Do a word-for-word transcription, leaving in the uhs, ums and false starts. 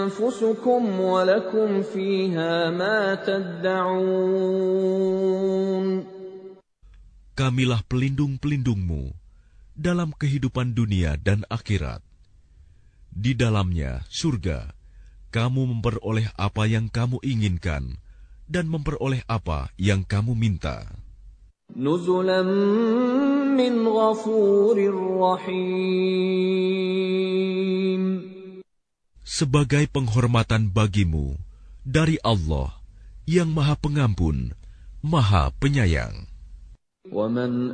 أنفسكم ولكم فيها ما تدعون. Kamilah pelindung-pelindungmu dalam kehidupan dunia dan akhirat. Di dalamnya, surga, kamu memperoleh apa yang kamu inginkan dan memperoleh apa yang kamu minta. نزلا من غفور رحيم. Sebagai penghormatan bagimu dari Allah yang Maha Pengampun, Maha Penyayang. ومن